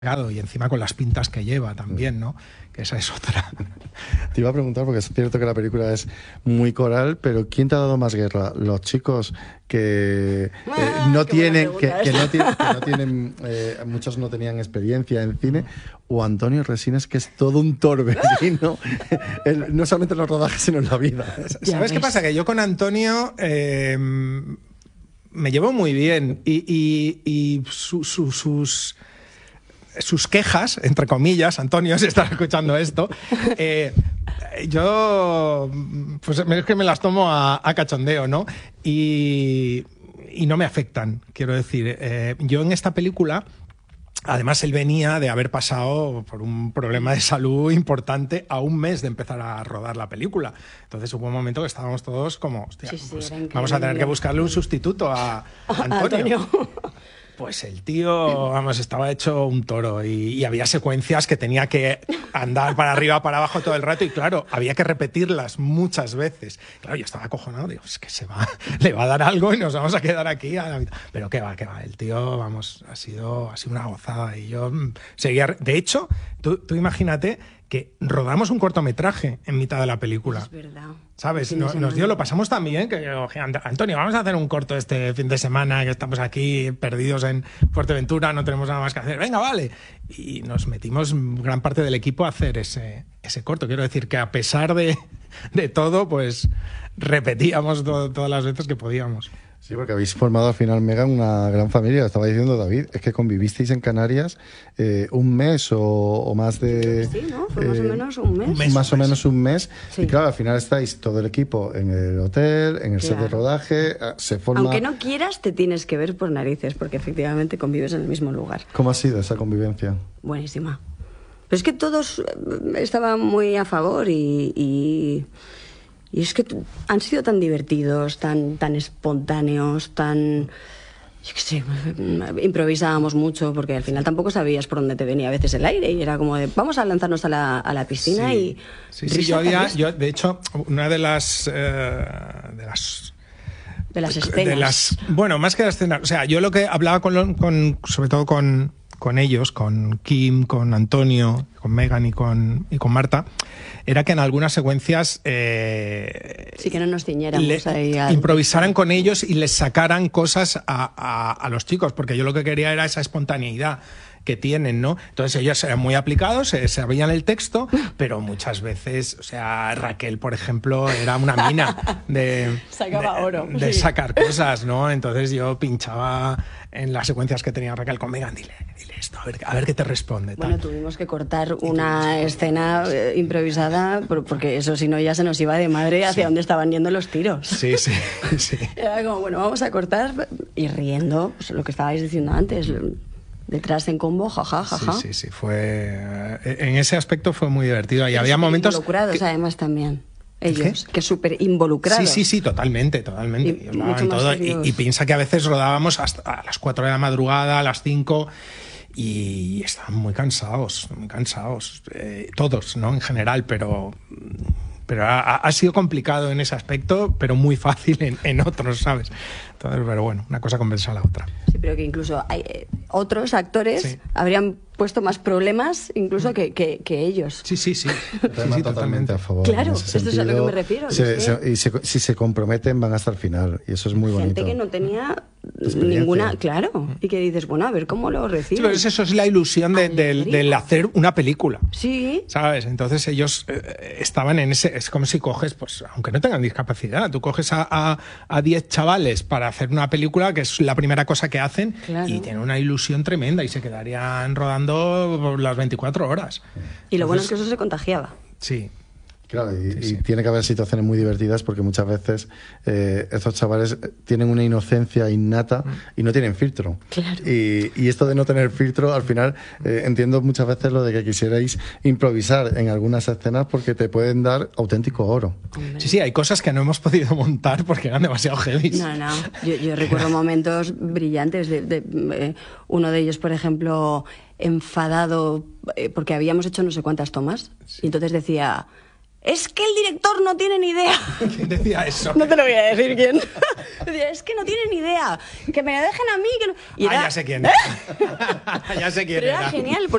y encima con las pintas que lleva también, ¿no? Que esa es otra. Te iba a preguntar, porque es cierto que la película es muy coral, pero ¿quién te ha dado más guerra? ¿Los chicos que no tienen, muchos no tenían experiencia en cine, o Antonio Resines, que es todo un torbellino, no solamente en los rodajes, sino en la vida? ¿Sabes qué pasa? Que yo con Antonio me llevo muy bien y sus quejas, entre comillas, Antonio, si estás escuchando esto, yo pues es que me las tomo a cachondeo, ¿no? Y no me afectan, quiero decir. Yo en esta película, además él venía de haber pasado por un problema de salud importante a un mes de empezar a rodar la película. Entonces hubo un momento que estábamos todos como, hostia, pues vamos a tener que buscarle un sustituto a Antonio. Pues el tío, vamos, estaba hecho un toro y había secuencias que tenía que andar para arriba, para abajo todo el rato y claro, había que repetirlas muchas veces. Claro, yo estaba acojonado, digo, es que le va a dar algo y nos vamos a quedar aquí a la mitad. Pero qué va, el tío, vamos, ha sido una gozada y yo seguía... De hecho, tú imagínate que rodamos un cortometraje en mitad de la película. Es verdad. ¿Sabes? Nos dio, lo pasamos tan bien que yo, Antonio, vamos a hacer un corto este fin de semana, que estamos aquí perdidos en Fuerteventura, no tenemos nada más que hacer. Venga, vale. Y nos metimos gran parte del equipo a hacer ese corto. Quiero decir que a pesar de todo, pues repetíamos todas las veces que podíamos. Sí, porque habéis formado al final, Megan, una gran familia. Estaba diciendo David, es que convivisteis en Canarias un mes o más de... Sí, ¿no? Fue más o menos un mes. Más o menos un mes. Sí. Y claro, al final estáis todo el equipo en el hotel, en el set de rodaje, se forma... Aunque no quieras, te tienes que ver por narices, porque efectivamente convives en el mismo lugar. ¿Cómo ha sido esa convivencia? Buenísima. Pero es que todos estaban muy a favor y es que han sido tan divertidos, tan espontáneos, tan... Yo qué sé, improvisábamos mucho porque al final tampoco sabías por dónde te venía a veces el aire y era como de vamos a lanzarnos a la piscina y... Sí, yo de hecho, una de las escenas... Bueno, más que las escenas, o sea, yo lo que hablaba sobre todo con ellos, con Kim, con Antonio, con Megan y con Marta, era que en algunas secuencias sí, que no nos ciñéramos ahí improvisaran con ellos y les sacaran cosas a los chicos, porque yo lo que quería era esa espontaneidad que tienen, ¿no? Entonces ellos eran muy aplicados, se sabían el texto, pero muchas veces, o sea, Raquel, por ejemplo, era una mina de sacar cosas, ¿no? Entonces yo pinchaba en las secuencias que tenía Raquel con Megan, dile esto, a ver qué te responde. Bueno, tuvimos que cortar una escena improvisada porque eso, si no, ya se nos iba de madre hacia dónde estaban yendo los tiros. Sí. Era como, bueno, vamos a cortar y riendo, pues, lo que estabais diciendo antes, detrás en combo, jaja. Sí, fue... En ese aspecto fue muy divertido. Y había momentos... Involucrados, además, también. Ellos, que súper involucrados. Sí, totalmente. Y piensa que a veces rodábamos hasta a las 4 de la madrugada, a las 5, y estaban muy cansados. Todos, ¿no? En general, pero ha sido complicado en ese aspecto, pero muy fácil en otros, ¿sabes? Entonces, pero bueno, una cosa compensa a la otra. Sí, pero que incluso hay otros actores habrían puesto más problemas incluso que ellos. Sí, totalmente a favor. Claro, esto es a lo que me refiero. Y si se comprometen van hasta el final, y eso es muy bonito. Gente que no tenía ninguna, claro, y que dices, bueno, a ver cómo lo reciben. Sí, pero eso es la ilusión del hacer una película. Sí. ¿Sabes? Entonces ellos estaban en ese... Es como si coges, pues, aunque no tengan discapacidad, tú coges a 10 chavales para hacer una película, que es la primera cosa que hacen, y tienen una ilusión tremenda y se quedarían rodando las 24 horas. Y lo bueno es que eso se contagiaba. Sí. Claro, y tiene que haber situaciones muy divertidas porque muchas veces estos chavales tienen una inocencia innata y no tienen filtro. Claro. Y esto de no tener filtro, al final entiendo muchas veces lo de que quisierais improvisar en algunas escenas porque te pueden dar auténtico oro. Hombre. Sí, hay cosas que no hemos podido montar porque eran demasiado heavy. No. Yo recuerdo momentos brillantes de uno de ellos, por ejemplo, enfadado porque habíamos hecho no sé cuántas tomas y entonces decía... es que el director no tiene ni idea. ¿Quién decía eso? No te lo voy a decir quién. Decía, es que no tiene ni idea. Que me la dejen a mí. Que no... Ya sé quién. Ya sé quién Pero era era. genial.